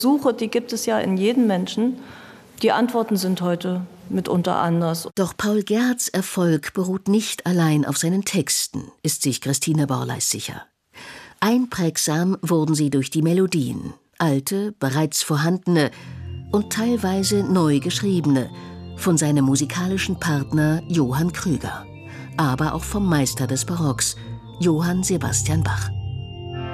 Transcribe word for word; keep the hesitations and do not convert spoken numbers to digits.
Suche, die gibt es ja in jedem Menschen. Die Antworten sind heute mitunter anders. Doch Paul Gerhardts Erfolg beruht nicht allein auf seinen Texten, ist sich Christine Borleis sicher. Einprägsam wurden sie durch die Melodien, alte, bereits vorhandene und teilweise neu geschriebene, von seinem musikalischen Partner Johann Krüger, aber auch vom Meister des Barocks, Johann Sebastian Bach.